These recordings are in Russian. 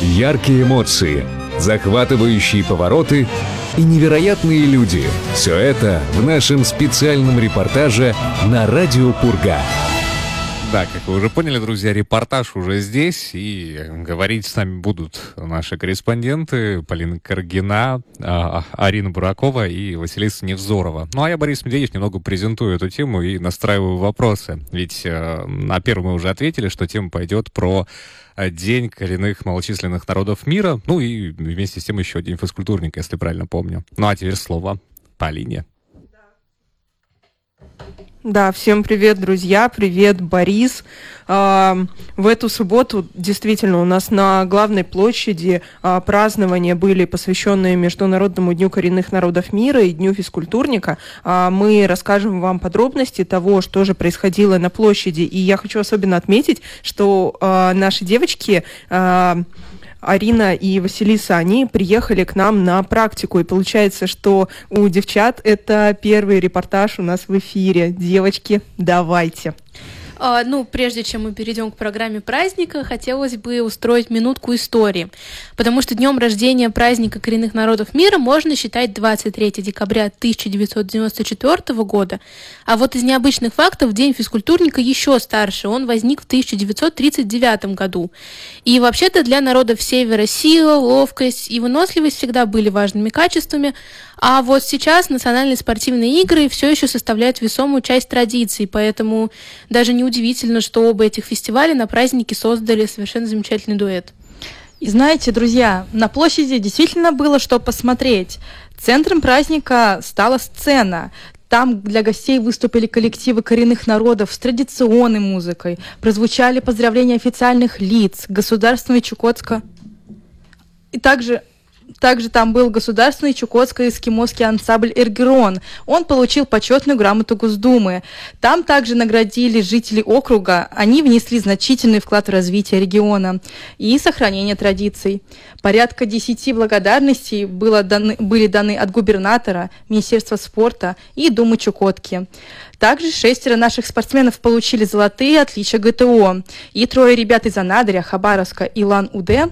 Яркие эмоции, захватывающие повороты и невероятные люди. Все это в нашем специальном репортаже на Радио Пурга. Да, как вы уже поняли, друзья, репортаж уже здесь, и говорить с нами будут наши корреспонденты Полина Каргина, Арина Буракова и Василиса Невзорова. Ну, а я, Борис Медведев, немного презентую эту тему и настраиваю вопросы. Ведь на первый мы уже ответили, что тема пойдет про День коренных малочисленных народов мира, ну и вместе с тем еще День физкультурника, если правильно помню. Ну, а теперь слово Полине. Да, всем привет, друзья, привет, Борис. В эту субботу действительно у нас на главной площади празднования были посвященные Международному дню коренных народов мира и Дню физкультурника. Мы расскажем вам подробности того, что же происходило на площади. И я хочу особенно отметить, что наши девочки... Арина и Василиса, они приехали к нам на практику, и получается, что у девчат это первый репортаж у нас в эфире. Девочки, давайте. Прежде чем мы перейдем к программе праздника, хотелось бы устроить минутку истории, потому что днем рождения праздника коренных народов мира можно считать 23 декабря 1994 года, а вот из необычных фактов День физкультурника еще старше, он возник в 1939 году. И вообще-то для народов Севера сила, ловкость и выносливость всегда были важными качествами, а вот сейчас национальные спортивные игры все еще составляют весомую часть традиций, поэтому даже неудивительно, что оба этих фестиваля на празднике создали совершенно замечательный дуэт. И знаете, друзья, на площади действительно было что посмотреть. Центром праздника стала сцена. Там для гостей выступили коллективы коренных народов с традиционной музыкой, прозвучали поздравления официальных лиц, государственного Чукотска. И также там был государственный чукотско-эскимосский ансамбль «Эргерон». Он получил почетную грамоту Госдумы. Там также наградили жителей округа. Они внесли значительный вклад в развитие региона и сохранение традиций. Порядка 10 благодарностей были даны от губернатора, Министерства спорта и Думы Чукотки. Также 6 наших спортсменов получили золотые отличия ГТО. И 3 ребят из Анадыря, Хабаровска и Улан-Удэ,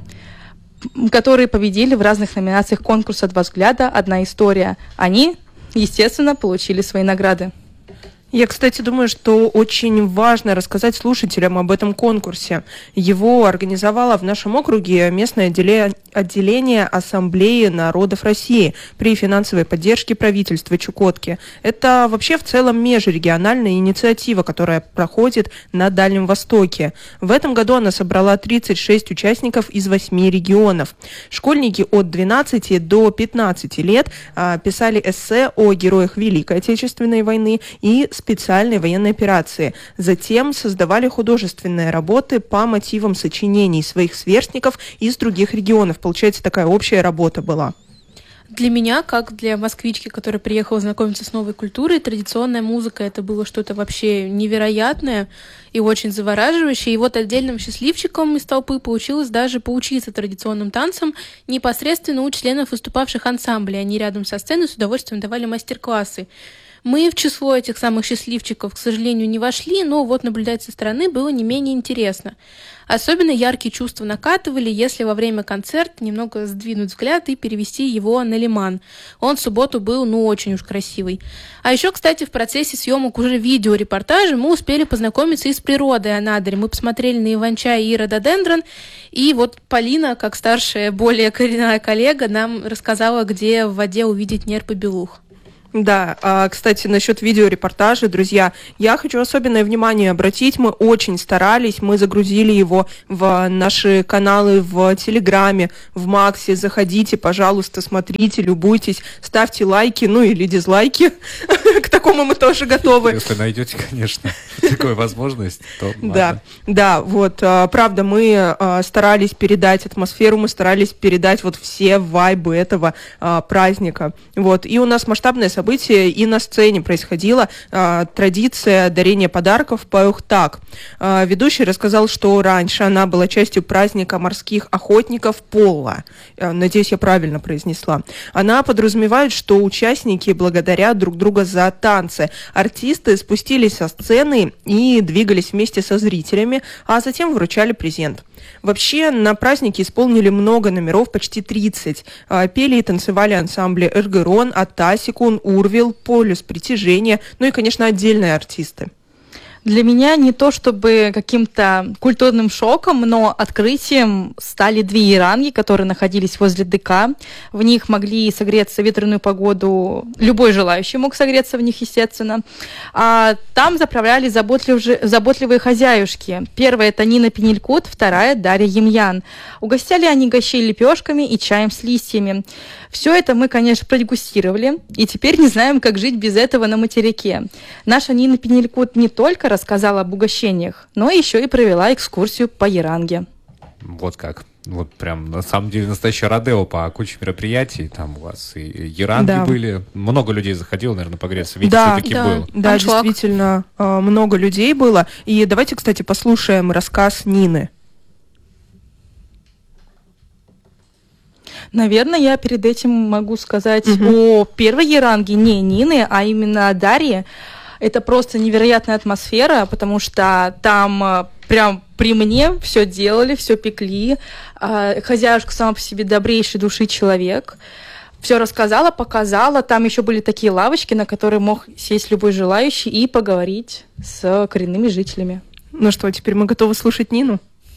которые победили в разных номинациях конкурса «Два взгляда. Одна история». Они, естественно, получили свои награды. Я, кстати, думаю, что очень важно рассказать слушателям об этом конкурсе. Его организовало в нашем округе местное отделение Ассамблеи народов России при финансовой поддержке правительства Чукотки. Это вообще в целом межрегиональная инициатива, которая проходит на Дальнем Востоке. В этом году она собрала 36 участников из 8 регионов. Школьники от 12 до 15 лет писали эссе о героях Великой Отечественной войны и специальной военной операции. Затем создавали художественные работы по мотивам сочинений своих сверстников из других регионов. Получается, такая общая работа была. Для меня, как для москвички, которая приехала знакомиться с новой культурой, традиционная музыка — это было что-то вообще невероятное и очень завораживающее. И вот отдельным счастливчиком из толпы получилось даже поучиться традиционным танцам непосредственно у членов выступавших ансамблей. Они рядом со сценой с удовольствием давали мастер-классы. Мы в число этих самых счастливчиков, к сожалению, не вошли, но вот наблюдать со стороны было не менее интересно. Особенно яркие чувства накатывали, если во время концерта немного сдвинуть взгляд и перевести его на Лиман. Он в субботу был, очень уж красивый. А еще, кстати, в процессе съемок уже видеорепортажа мы успели познакомиться и с природой Анадыря. Мы посмотрели на иван-чай и рододендрон, и вот Полина, как старшая, более коренная коллега, нам рассказала, где в воде увидеть нерп и белух. Да, кстати, насчет видеорепортажа, друзья, я хочу особенное внимание обратить. Мы очень старались, мы загрузили его в наши каналы в Телеграме, в Максе. Заходите, пожалуйста, смотрите, любуйтесь, ставьте лайки, или дизлайки. К такому мы тоже готовы. Если найдете, конечно, такую возможность, то Да, правда, мы старались передать атмосферу, мы старались передать все вайбы этого праздника. И у нас масштабное событие событие и на сцене происходила традиция дарения подарков паёхтак. Ведущий рассказал, что раньше она была частью праздника морских охотников Полла. Надеюсь, я правильно произнесла. Она подразумевает, что участники благодарят друг друга за танцы. Артисты спустились со сцены и двигались вместе со зрителями, а затем вручали презент. Вообще, на празднике исполнили много номеров, почти 30. Пели и танцевали ансамбли «Эргерон», «Атасикун», «Урвил», «Полюс притяжения», ну и, конечно, отдельные артисты. Для меня не то чтобы каким-то культурным шоком, но открытием стали 2 яранги, которые находились возле ДК. В них могли согреться в ветреную погоду. Любой желающий мог согреться в них, естественно. А там заправляли заботливые хозяюшки. Первая — это Нина Пенелькут, вторая — Дарья Емьян. Угостяли они гостей лепешками и чаем с листьями. Все это мы, конечно, продегустировали, и теперь не знаем, как жить без этого на материке. Наша Нина Пенелькут не только рассказала об угощениях, но еще и провела экскурсию по яранге. Вот как. Вот прям, на самом деле, настоящее родео по куче мероприятий. Там у вас и яранги были. Много людей заходило, наверное, погреться. Видите, все-таки был. Да, действительно, много людей было. И давайте, кстати, послушаем рассказ Нины. Наверное, я перед этим могу сказать о первой яранге, не Нины, а именно Дарьи. Это просто невероятная атмосфера, потому что там прям при мне все делали, все пекли. Хозяюшка сама по себе добрейшей души человек. Все рассказала, показала. Там еще были такие лавочки, на которые мог сесть любой желающий и поговорить с коренными жителями. Ну что, теперь мы готовы слушать Нину?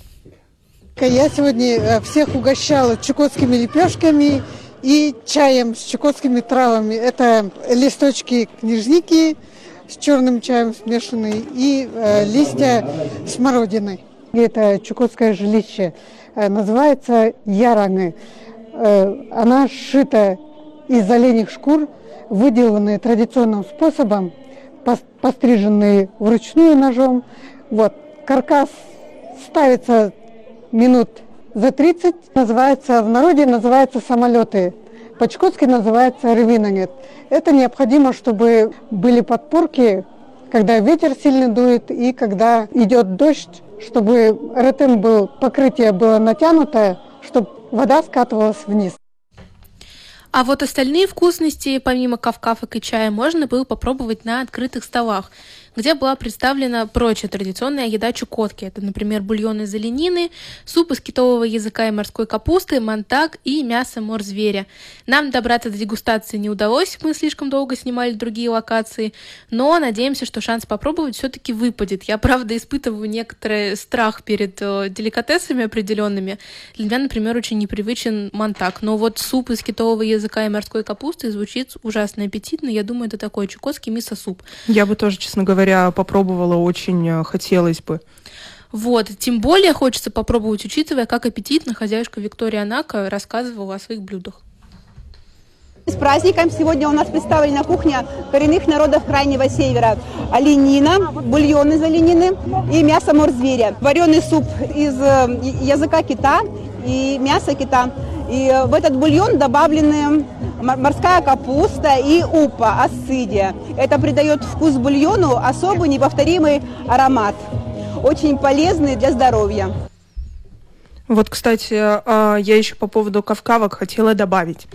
Я сегодня всех угощала чукотскими лепешками и чаем с чукотскими травами. Это листочки книжники с черным чаем смешанные и листья смородины. Это чукотское жилище. Называется яраны. Она сшита из оленьих шкур, выделанные традиционным способом, постриженные вручную ножом. Вот. Каркас ставится минут за 30. В народе называется самолеты. По-чукотски называется ревинанет. Это необходимо, чтобы были подпорки, когда ветер сильно дует и когда идет дождь, чтобы ретем был, покрытие было натянутое, чтобы вода скатывалась вниз. А вот остальные вкусности, помимо кавкавок и чая, можно было попробовать на открытых столах, где была представлена прочая традиционная еда Чукотки. Это, например, бульон из оленины, суп из китового языка и морской капусты, мантак и мясо морзверя. Нам добраться до дегустации не удалось, мы слишком долго снимали другие локации, но надеемся, что шанс попробовать все-таки выпадет. Я, правда, испытываю некоторый страх перед деликатесами определенными. Для меня, например, очень непривычен мантак, но вот суп из китового языка и морской капусты звучит ужасно аппетитно. Я думаю, это такой чукотский мисо-суп. Я бы тоже, честно говоря, попробовала, очень хотелось бы. Вот, тем более хочется попробовать, учитывая, как аппетитно хозяюшка Виктория Анака рассказывала о своих блюдах. С праздником сегодня у нас представлена кухня коренных народов Крайнего Севера. Оленина, бульон из оленины и мясо морзверя. Вареный суп из языка кита и мяса кита. И в этот бульон добавлены морская капуста и упа, ассидия. Это придает вкус бульону особый неповторимый аромат. Очень полезный для здоровья. Вот, кстати, я еще по поводу кавкавок хотела добавить.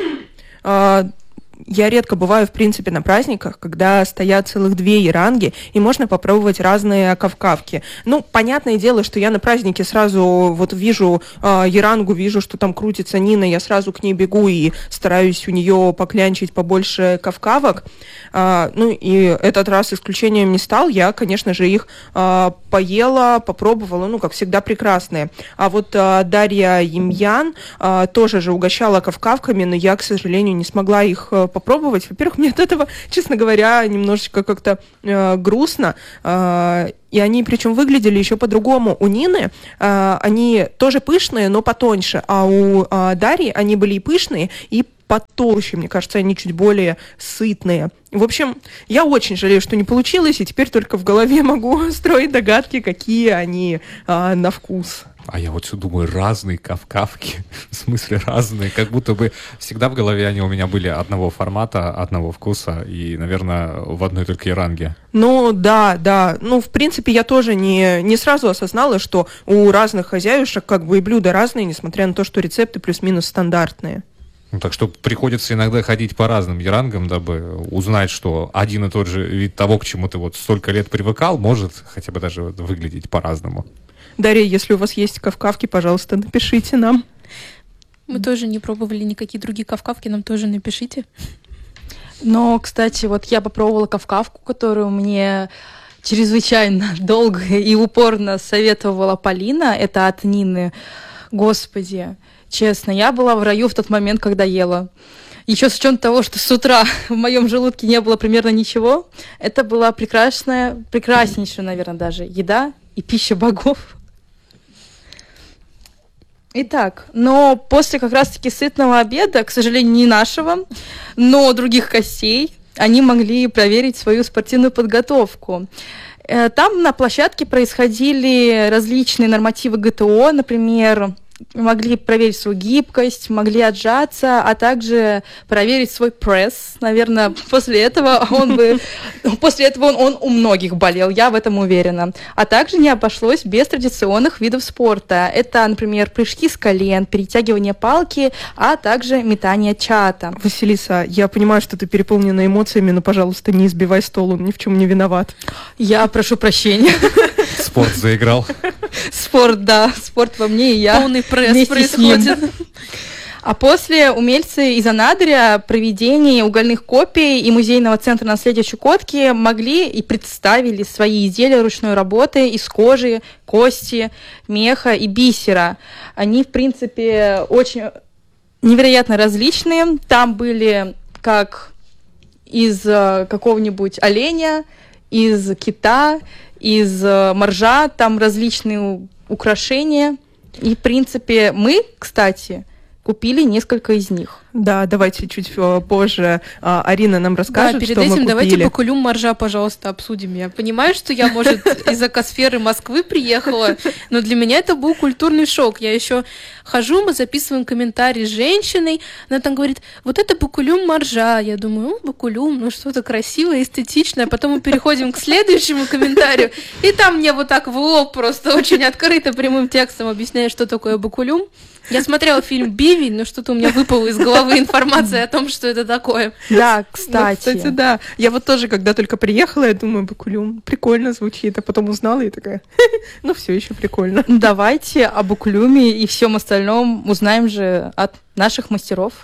Я редко бываю, в принципе, на праздниках, когда стоят целых 2 яранги, и можно попробовать разные кавкавки. Ну, понятное дело, что я на празднике сразу вот вижу ярангу, вижу, что там крутится Нина, я сразу к ней бегу и стараюсь у нее поклянчить побольше кавкавок. Ну, и этот раз исключением не стал. Я, конечно же, их поела, попробовала, ну, как всегда, прекрасные. А вот Дарья Емьян тоже же угощала кавкавками, но я, к сожалению, не смогла их попробовать. Во-первых, мне от этого, честно говоря, немножечко как-то грустно. И они причем выглядели еще по-другому. У Нины они тоже пышные, но потоньше. А у Дарьи они были и пышные, и потолще. Мне кажется, они чуть более сытные. В общем, я очень жалею, что не получилось, и теперь только в голове могу строить догадки, какие они на вкус. А я вот все думаю, разные кавказки, в смысле разные, как будто бы всегда в голове они у меня были одного формата, одного вкуса и, наверное, в одной только яранге. Ну, да. Ну, в принципе, я тоже не сразу осознала, что у разных хозяюшек как бы и блюда разные, несмотря на то, что рецепты плюс-минус стандартные. Ну, так что приходится иногда ходить по разным ярангам, дабы узнать, что один и тот же вид того, к чему ты вот столько лет привыкал, может хотя бы даже выглядеть по-разному. Дарья, если у вас есть кавказки, пожалуйста, напишите нам. Мы тоже не пробовали никакие другие кавказки, нам тоже напишите. Но, кстати, вот я попробовала кавказку, которую мне чрезвычайно долго и упорно советовала Полина. Это от Нины. Господи, честно, я была в раю в тот момент, когда ела. Еще с учетом того, что с утра в моем желудке не было примерно ничего, это была прекраснейшая, наверное, даже еда и пища богов. Итак, но после как раз-таки сытного обеда, к сожалению, не нашего, но других гостей, они могли проверить свою спортивную подготовку. Там на площадке происходили различные нормативы ГТО, например, могли проверить свою гибкость, могли отжаться, а также проверить свой пресс. Наверное, после этого он у многих болел, я в этом уверена. А также не обошлось без традиционных видов спорта. Это, например, прыжки с колен, перетягивание палки, а также метание чата. Василиса, я понимаю, что ты переполнена эмоциями, но, пожалуйста, не избивай стол, он ни в чем не виноват. Я прошу прощения. Спорт заиграл. Спорт, да, спорт во мне, и я полный пресс происходит. А после умельцы из Анадыря, проведения угольных копий и музейного центра наследия Чукотки могли и представили свои изделия ручной работы из кожи, кости, меха и бисера. Они, в принципе, очень невероятно различные. Там были как из какого-нибудь оленя, из кита, из моржа, там различные украшения. И, в принципе, мы, кстати, купили несколько из них. Да, давайте чуть позже Арина нам расскажет, перед что мы этим купили. давайте бакулюм моржа, пожалуйста, обсудим. Я понимаю, что я, может, из экосферы Москвы приехала, но для меня это был культурный шок. Я еще хожу, мы записываем комментарий с женщиной, она там говорит, вот это бакулюм моржа. Я думаю, бакулюм, ну что-то красивое, эстетичное. Потом мы переходим к следующему комментарию, и там мне вот так в лоб просто очень открыто прямым текстом объясняют, что такое бакулюм. Я смотрела фильм «Бивень», но что-то у меня выпало из головы информация о том, что это такое. Да, кстати. Кстати, да. Я вот тоже, когда только приехала, я думаю, бакулюм, прикольно звучит, а потом узнала и такая, ну все еще прикольно. Давайте о бакулюме и всем остальном узнаем же от наших мастеров.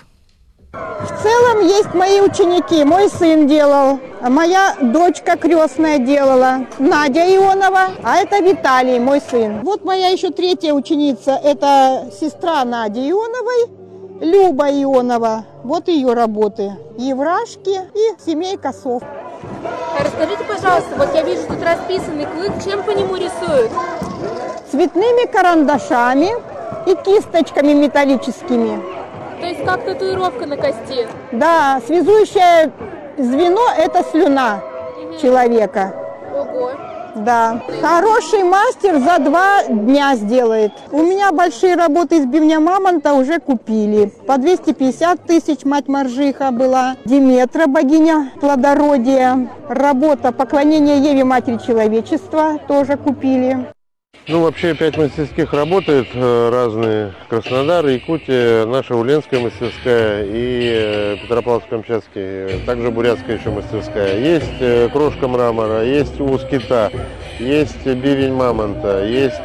В целом есть мои ученики. Мой сын делал, моя дочка крестная делала, Надя Ионова, а это Виталий, мой сын. Вот моя еще третья ученица, это сестра Нади Ионовой, Люба Ионова. Вот ее работы. Еврашки и семейка сов. Расскажите, пожалуйста, вот я вижу тут расписанный клык, чем по нему рисуют? Цветными карандашами и кисточками металлическими. То есть как татуировка на кости? Да, связующее звено – это слюна человека. Ого. Да. Хороший мастер за 2 дня сделает. У меня большие работы из бивня мамонта уже купили. По 250 тысяч мать Моржиха была. Диметра, богиня плодородия. Работа поклонение Еве Матери Человечества тоже купили. Ну, вообще 5 мастерских работает разные. Краснодар, Якутия, наша Уленская мастерская и Петропавловск-Камчатский. Также Бурятская еще мастерская. Есть крошка мрамора, есть ус кита, есть бивень мамонта, есть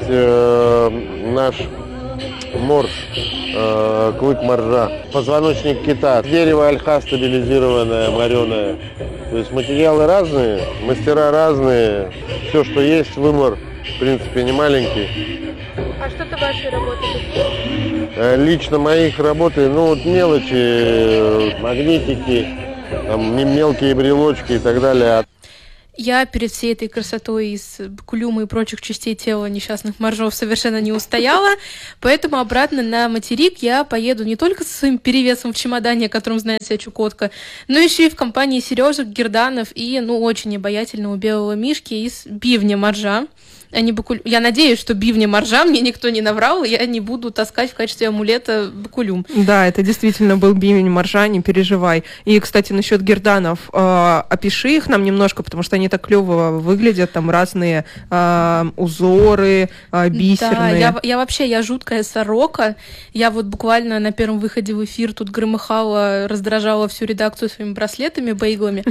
наш морж, клык моржа, позвоночник кита, дерево ольха стабилизированное, мореное. То есть материалы разные, мастера разные, все, что есть, выбор. В принципе, не маленький. А что-то вашей работы тут? Лично моих работы, ну вот мелочи, магнитики, там, мелкие брелочки и так далее. Я перед всей этой красотой из бакулюма и прочих частей тела несчастных моржов совершенно не устояла, поэтому обратно на материк я поеду не только со своим перевесом в чемодане, о котором знает вся Чукотка, но еще и в компании Сережек, Герданов и, очень обаятельного белого мишки из бивня моржа. а не бакулюм. Я надеюсь, что бивня моржа мне никто не наврал, и я не буду таскать в качестве амулета бакулюм. Да, это действительно был бивень моржа, не переживай. И, кстати, насчет герданов, опиши их нам немножко, потому что они так клево выглядят, там разные узоры, бисерные. Да, я жуткая сорока. Я вот буквально на первом выходе в эфир тут громыхала, раздражала всю редакцию своими браслетами, бейглами.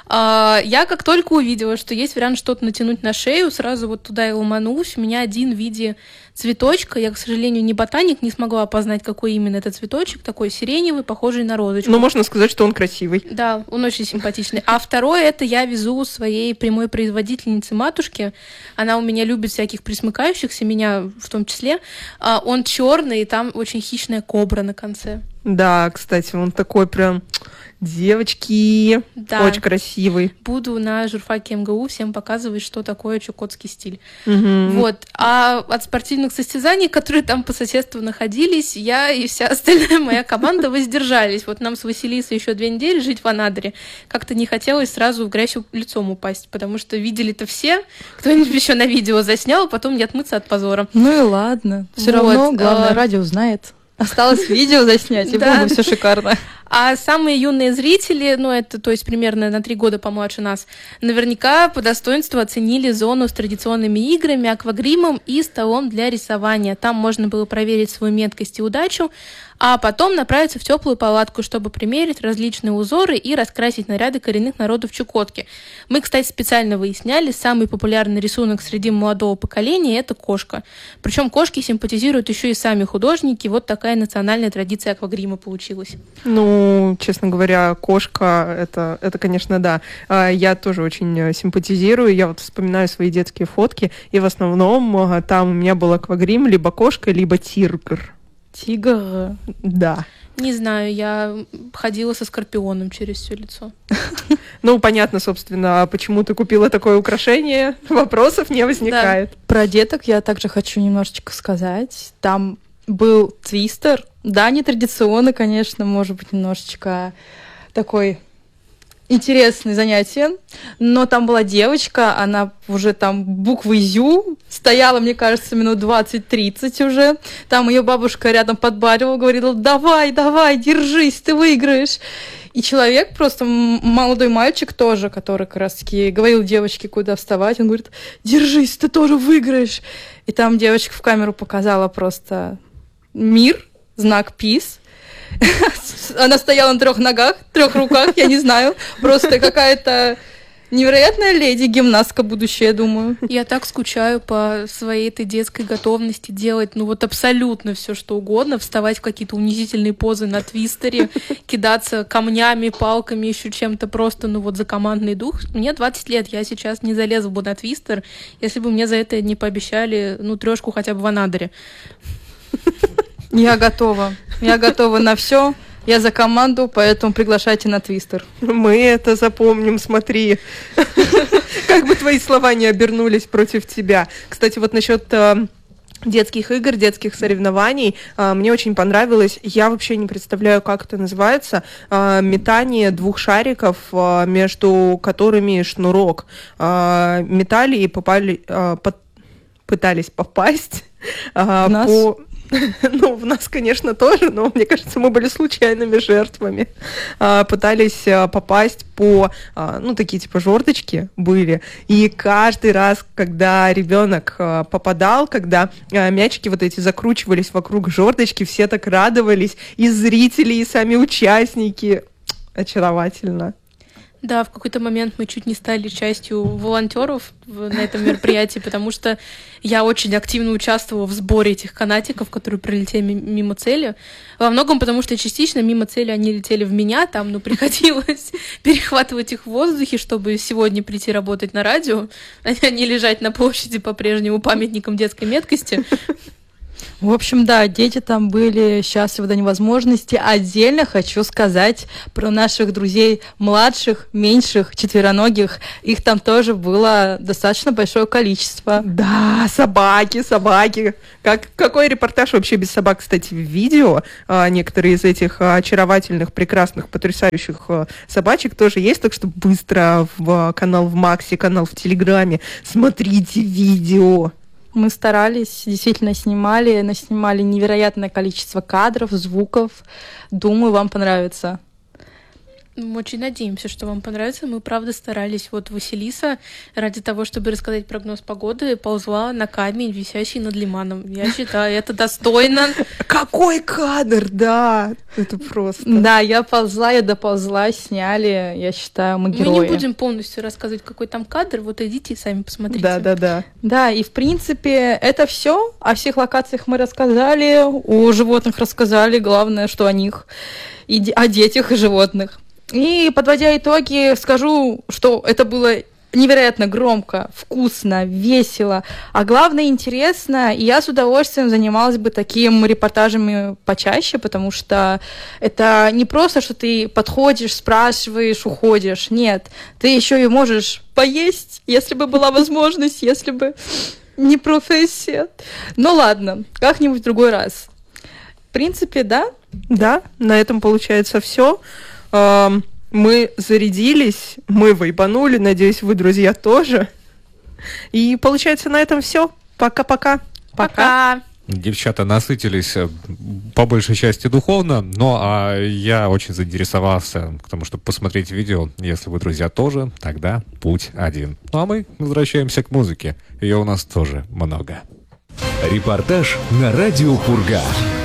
Я как только увидела, что есть вариант что-то натянуть на шею, сразу вот туда и ломанулась. У меня один в виде цветочка. Я, к сожалению, не ботаник, не смогла опознать, какой именно это цветочек. Такой сиреневый, похожий на розочку. Ну, можно сказать, что он красивый. Да, он очень симпатичный. А второе, это я везу своей прямой производительнице матушке. Она у меня любит всяких присмыкающихся, меня в том числе. Он черный, и там очень хищная кобра на конце. Да, кстати, он такой прям... Девочки, да. Очень красивый. Буду на журфаке МГУ всем показывать, что такое чукотский стиль. Угу. Вот. А от спортивных состязаний, которые там по соседству находились, я и вся остальная моя команда воздержались. Вот нам с Василисой еще 2 недели жить в Анадыре. Как-то не хотелось сразу в грязь лицом упасть, потому что видели-то все. Кто-нибудь еще на видео заснял, потом не отмыться от позора. Ну и ладно. Все равно, главное, радио знает. Осталось видео заснять, и было бы все шикарно. А самые юные зрители, ну это, то есть примерно на 3 года помладше нас, наверняка по достоинству оценили зону с традиционными играми, аквагримом и столом для рисования. Там можно было проверить свою меткость и удачу, а потом направиться в теплую палатку, чтобы примерить различные узоры и раскрасить наряды коренных народов Чукотки. Мы, кстати, специально выясняли, самый популярный рисунок среди молодого поколения – это кошка. Причем кошки симпатизируют еще и сами художники. Вот такая национальная традиция аквагрима получилась. Ну, честно говоря, кошка, это, конечно, да. Я тоже очень симпатизирую. Я вот вспоминаю свои детские фотки, и в основном там у меня был аквагрим либо кошка, либо тигр. Тигр? Да. Не знаю, я ходила со скорпионом через все лицо. Ну, понятно, собственно, почему ты купила такое украшение. Вопросов не возникает. Да. Про деток я также хочу немножечко сказать. Там был твистер. Да, нетрадиционный, конечно, может быть, немножечко такой интересное занятие, но там была девочка, она уже там буквой «Зю» стояла, мне кажется, минут 20-30 уже. Там ее бабушка рядом подбаривала, говорила: давай, держись, ты выиграешь. И человек, просто молодой мальчик тоже, который как раз-таки говорил девочке, куда вставать, он говорит: держись, ты тоже выиграешь. И там девочка в камеру показала просто мир, знак «Peace». Она стояла на 3 ногах, 3 руках, я не знаю. Просто какая-то невероятная леди, гимнастка будущая, думаю. Я так скучаю по своей этой детской готовности делать, ну вот абсолютно все что угодно, вставать в какие-то унизительные позы на твистере, кидаться камнями, палками, еще чем-то просто, ну вот за командный дух. Мне 20 лет, я сейчас не залезла бы на твистер, если бы мне за это не пообещали, ну, 3 хотя бы в Анадыре. Я готова на все. Я за команду, поэтому приглашайте на твистер. Мы это запомним, смотри. Как бы твои слова не обернулись против тебя. Кстати, вот насчет детских игр, детских соревнований, мне очень понравилось. Я вообще не представляю, как это называется. Метание 2 шариков, между которыми шнурок. Метали и пытались попасть по... Ну, в нас, конечно, тоже, но мне кажется, мы были случайными жертвами. Пытались попасть по, ну, такие типа жердочки были. И каждый раз, когда ребенок попадал, когда мячики вот эти закручивались вокруг жердочки, все так радовались. И зрители, и сами участники. Очаровательно. Да, в какой-то момент мы чуть не стали частью волонтеров на этом мероприятии, потому что я очень активно участвовала в сборе этих канатиков, которые пролетели мимо цели. Во многом потому, что частично мимо цели они летели в меня, там, ну, приходилось перехватывать их в воздухе, чтобы сегодня прийти работать на радио, а не лежать на площади по-прежнему памятником детской меткости. В общем, да, дети там были счастливы до невозможности. Отдельно хочу сказать про наших друзей младших, меньших, четвероногих. Их там тоже было достаточно большое количество. Да, собаки. Какой репортаж вообще без собак, кстати, в видео. Некоторые из этих очаровательных, прекрасных, потрясающих собачек тоже есть, так что быстро в канал в Максе, канал в Телеграме. Смотрите видео. Мы старались, действительно наснимали невероятное количество кадров, звуков. Думаю, вам понравится. Мы очень надеемся, что вам понравится. Мы, правда, старались. Вот Василиса ради того, чтобы рассказать прогноз погоды, ползла на камень, висящий над лиманом. Я считаю, это достойно. Какой кадр, да! Это просто... Да, я доползла, сняли. Я считаю, мы герои. Мы не будем полностью рассказывать, какой там кадр. Вот идите и сами посмотрите. Да. Да, и в принципе это все. О всех локациях мы рассказали, о животных рассказали. Главное, что о них. И о детях и животных. И, подводя итоги, скажу, что это было невероятно громко, вкусно, весело, а главное, интересно. И я с удовольствием занималась бы такими репортажами почаще, потому что это не просто, что ты подходишь, спрашиваешь, уходишь. Нет, ты еще и можешь поесть, если бы была возможность, если бы не профессия. Ну ладно, как-нибудь в другой раз. В принципе, да? Да, на этом получается все. Мы зарядились, мы вайбанули, надеюсь, вы, друзья, тоже. И получается на этом все. Пока-пока. Пока. Девчата насытились по большей части духовно, но я очень заинтересовался к тому, чтобы посмотреть видео. Если вы, друзья, тоже, тогда путь один. Ну а мы возвращаемся к музыке. Ее у нас тоже много. Репортаж на радио Пурга.